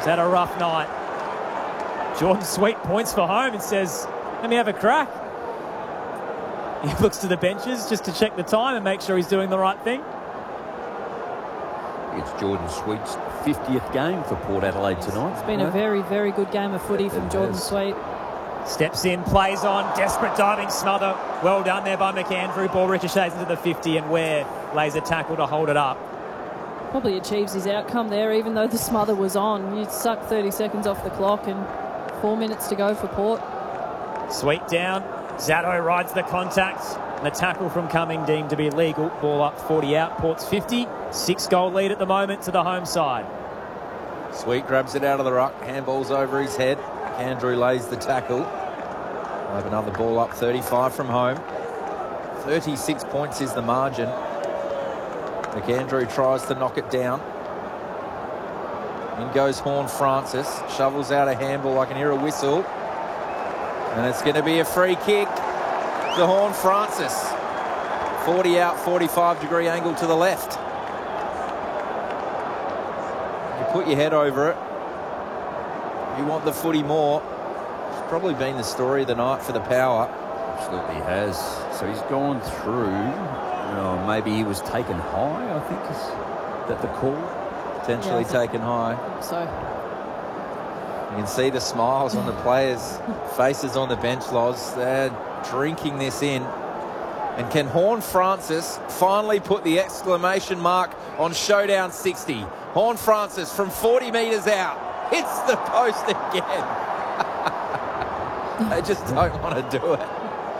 Is that a rough night? Jordan Sweet points for home and says, let me have a crack. He looks to the benches just to check the time and make sure he's doing the right thing. It's Jordan Sweet's 50th game for Port Adelaide tonight. It's been a very, very good game of footy from Jordan Sweet. Steps in, plays on, desperate diving smother. Well done there by McAndrew. Ball ricochets into the 50 and Ware lays a tackle to hold it up. Probably achieves his outcome there, even though the smother was on. You suck 30 seconds off the clock and 4 minutes to go for Port. Sweet down. Zatto rides the contact. And the tackle from Cumming deemed to be legal. Ball up, 40 out. Port's 50. 6-goal lead at the moment to the home side. Sweet grabs it out of the ruck. Handball's over his head. Andrew lays the tackle. We'll have another ball up, 35 from home. 36 points is the margin. McAndrew tries to knock it down. In goes Horne-Francis. Shovels out a handball. I can hear a whistle. And it's going to be a free kick to Horne-Francis. 40 out, 45-degree angle to the left. You put your head over it. You want the footy more. It's probably been the story of the night for the Power. Absolutely has. So he's gone through. Maybe he was taken high, I think. Is that the call? Potentially taken high. I think so. You can see the smiles on the players' faces on the bench, Loz. They're drinking this in. And can Horne-Francis finally put the exclamation mark on Showdown 60? Horne-Francis from 40 metres out. Hits the post again. They just don't want to do it.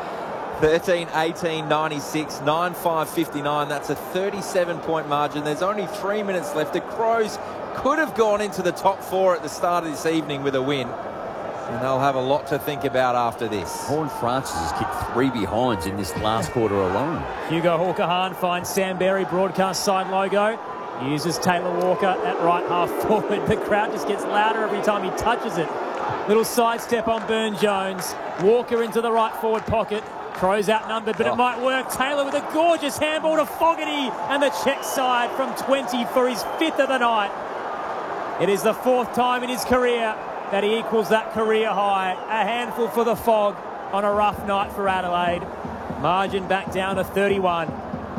13-18-96, 9-5-59. That's a 37-point margin. There's only 3 minutes left. The Crows could have gone into the top 4 at the start of this evening with a win. And they'll have a lot to think about after this. Horne-Francis has kicked 3 behinds in this last quarter alone. Hugo Hawker-Hahn finds Sam Berry, broadcast side logo. Uses Taylor Walker at right half forward. The crowd just gets louder every time he touches it. Little sidestep on Burne-Jones. Walker into the right forward pocket. Crows outnumbered, but it might work. Taylor with a gorgeous handball to Fogarty. And the check side from 20 for his 5th of the night. It is the 4th time in his career that he equals that career high. A handful for the Fog on a rough night for Adelaide. Margin back down to 31.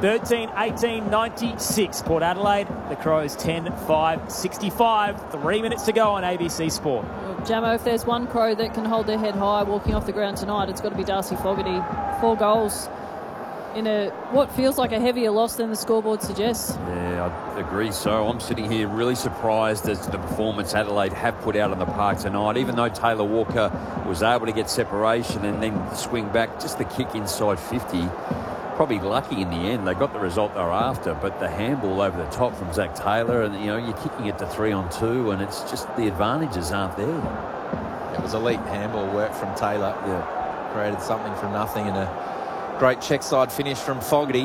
13-18-96. Port Adelaide. The Crows 10-5-65. 3 minutes to go on ABC Sport. Well, Jamo, if there's one Crow that can hold their head high walking off the ground tonight, it's got to be Darcy Fogarty. 4 goals in what feels like a heavier loss than the scoreboard suggests. Yeah, I agree. So I'm sitting here really surprised as to the performance Adelaide have put out on the park tonight. Even though Taylor Walker was able to get separation and then swing back, just the kick inside 50. Probably lucky in the end. They got the result they were after, but the handball over the top from Zach Taylor, and you're kicking it to 3-on-2, and it's just the advantages aren't there. It was elite handball work from Taylor. Yeah, created something from nothing, and a great check side finish from Fogarty.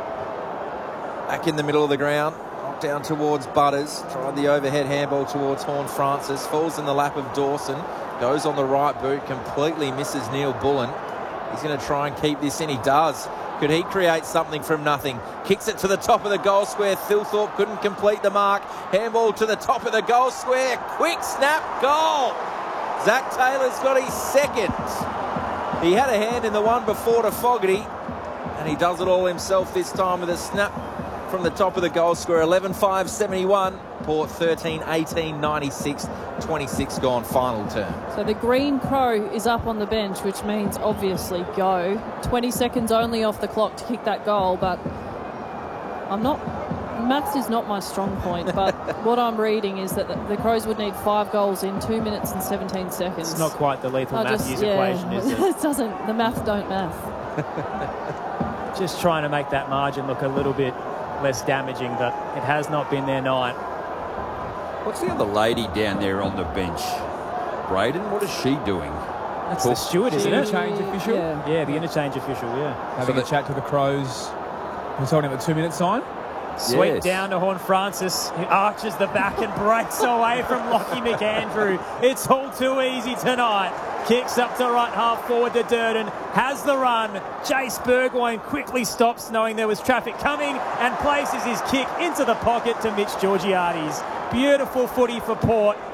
Back in the middle of the ground, knocked down towards Butters. Tried the overhead handball towards Horne-Francis. Falls in the lap of Dawson. Goes on the right boot, completely misses Neil Bullen. He's going to try and keep this in. He does. Could he create something from nothing? Kicks it to the top of the goal square. Thilthorpe couldn't complete the mark. Handball to the top of the goal square. Quick snap goal. Zach Taylor's got his 2nd. He had a hand in the one before to Fogarty, and he does it all himself this time with a snap from the top of the goal square. 11-5-71. Port 13-18-96. 26 gone, final turn. So the green Crow is up on the bench, which means obviously go. 20 seconds only off the clock to kick that goal, but maths is not my strong point, but what I'm reading is that the Crows would need 5 goals in 2 minutes and 17 seconds. It's not quite the Lethal Matthews equation, is it? It doesn't. The math don't math. Just trying to make that margin look a little bit less damaging, but it has not been their night. What's the other lady down there on the bench? Braden, what is she doing? That's the steward, isn't it? Interchange official? Yeah, the interchange official, yeah. Having a chat to the Crows. Who's holding up the 2-minute sign? Sweep down to Horne-Francis. He arches the back and breaks away from Lockie McAndrew. It's all too easy tonight. Kicks up to right half forward to Durden. Has the run. Jace Burgoyne quickly stops, knowing there was traffic coming, and places his kick into the pocket to Mitch Georgiades. Beautiful footy for Port.